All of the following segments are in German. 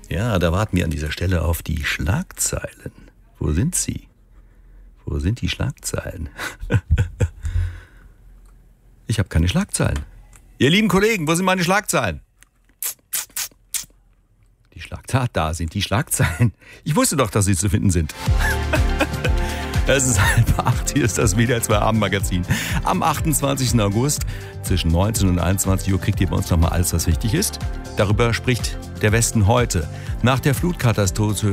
Ja, da warten wir an dieser Stelle auf die Schlagzeilen. Wo sind sie? Wo sind die Schlagzeilen? Ich habe keine Schlagzeilen. Ihr lieben Kollegen, wo sind meine Schlagzeilen? Da sind die Schlagzeilen. Ich wusste doch, dass sie zu finden sind. Es ist 7:30, hier ist das WDR 2 Abendmagazin. Am 28. August zwischen 19 und 21 Uhr kriegt ihr bei uns nochmal alles, was wichtig ist. Darüber spricht der Westen heute. Nach der Flutkatastrophe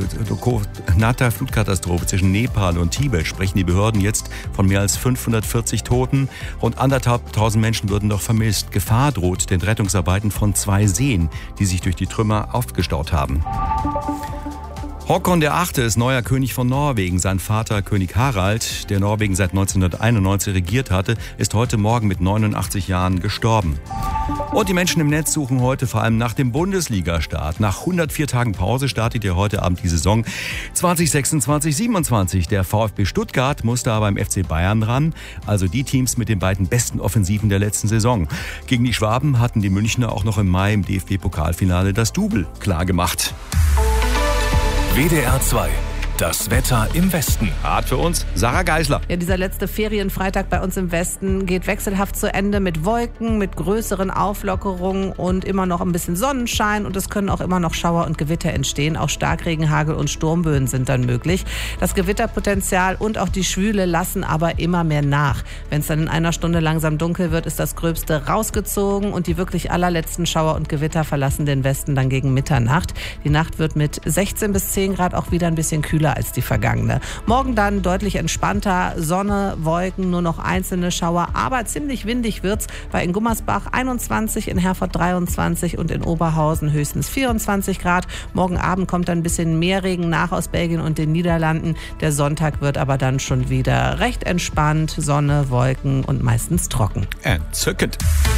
zwischen Nepal und Tibet sprechen die Behörden jetzt von mehr als 540 Toten. Rund 1.500 Menschen würden noch vermisst. Gefahr droht den Rettungsarbeiten von 2 Seen, die sich durch die Trümmer aufgestaut haben. Håkon VIII. Ist neuer König von Norwegen. Sein Vater König Harald, der Norwegen seit 1991 regiert hatte, ist heute Morgen mit 89 Jahren gestorben. Und die Menschen im Netz suchen heute vor allem nach dem Bundesliga-Start. Nach 104 Tagen Pause startet ja heute Abend die Saison 2026/27. Der VfB Stuttgart musste aber im FC Bayern ran, also die Teams mit den beiden besten Offensiven der letzten Saison. Gegen die Schwaben hatten die Münchner auch noch im Mai im DFB-Pokalfinale das Double klargemacht. WDR 2. Das Wetter im Westen. Hart für uns, Sarah Geisler. Ja, dieser letzte Ferienfreitag bei uns im Westen geht wechselhaft zu Ende mit Wolken, mit größeren Auflockerungen und immer noch ein bisschen Sonnenschein. Und es können auch immer noch Schauer und Gewitter entstehen. Auch Starkregen, Hagel und Sturmböen sind dann möglich. Das Gewitterpotenzial und auch die Schwüle lassen aber immer mehr nach. Wenn es dann in einer Stunde langsam dunkel wird, ist das Gröbste rausgezogen und die wirklich allerletzten Schauer und Gewitter verlassen den Westen dann gegen Mitternacht. Die Nacht wird mit 16 bis 10 Grad auch wieder ein bisschen kühler als die vergangene. Morgen dann deutlich entspannter, Sonne, Wolken, nur noch einzelne Schauer, aber ziemlich windig wird's. Bei in Gummersbach 21, in Herford 23 und in Oberhausen höchstens 24 Grad. Morgen Abend kommt dann ein bisschen mehr Regen nach aus Belgien und den Niederlanden. Der Sonntag wird aber dann schon wieder recht entspannt, Sonne, Wolken und meistens trocken. Entzückend.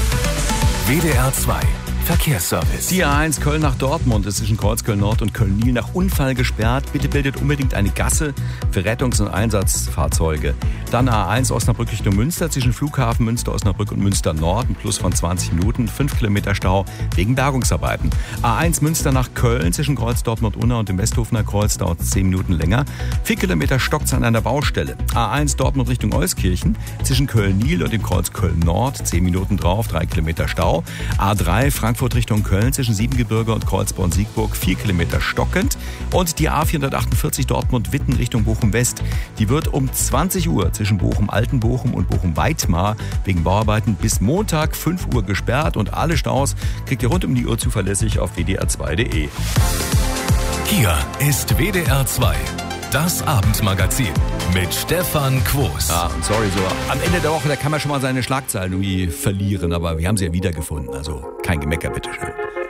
WDR 2. Verkehrsservice. Die A1 Köln nach Dortmund ist zwischen Kreuzköln Nord und Köln-Nil nach Unfall gesperrt. Bitte bildet unbedingt eine Gasse für Rettungs- und Einsatzfahrzeuge. Dann A1 Osnabrück Richtung Münster zwischen Flughafen Münster, Osnabrück und Münster Nord. Ein Plus von 20 Minuten, 5 Kilometer Stau wegen Bergungsarbeiten. A1 Münster nach Köln zwischen Kreuz Dortmund-Unna und dem Westhofener Kreuz dauert 10 Minuten länger. 4 Kilometer stockt's an einer Baustelle. A1 Dortmund Richtung Euskirchen zwischen Köln-Nil und dem Kreuz Köln-Nord. 10 Minuten drauf, 3 Kilometer Stau. A3 Frankfurt Richtung Köln zwischen Siebengebirge und Kreuzborn-Siegburg 4 Kilometer stockend. Und die A448 Dortmund-Witten Richtung Bochum-West. Die wird um 20 Uhr zwischen Bochum-Altenbochum und Bochum-Weitmar wegen Bauarbeiten bis Montag 5 Uhr gesperrt. Und alle Staus kriegt ihr rund um die Uhr zuverlässig auf wdr2.de. Hier ist WDR 2. Das Abendmagazin mit Stefan Quos. Und sorry, so am Ende der Woche, da kann man schon mal seine Schlagzeilen irgendwie verlieren, aber wir haben sie ja wiedergefunden, also kein Gemecker, bitteschön.